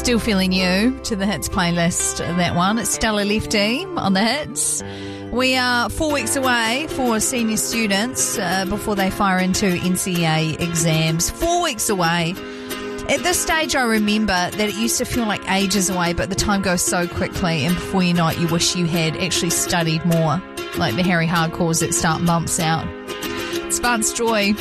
Still Feeling You to the hits playlist, that one. It's Stella Lefty on the hits. We are 4 weeks away for senior students before they fire into NCEA exams. 4 weeks away. At this stage, I remember that it used to feel like ages away, but the time goes so quickly, and before you know it, you wish you had actually studied more, like the Harry Hardcores that start months out. It's Vance Joy